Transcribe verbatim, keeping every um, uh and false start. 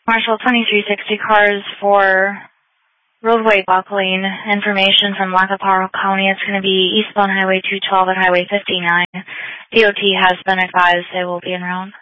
Marshall, twenty-three sixty cars for roadway buckling. Information from Lackaparow County. It's going to be eastbound Highway two twelve at Highway fifty-nine. D O T has been advised they will be en route.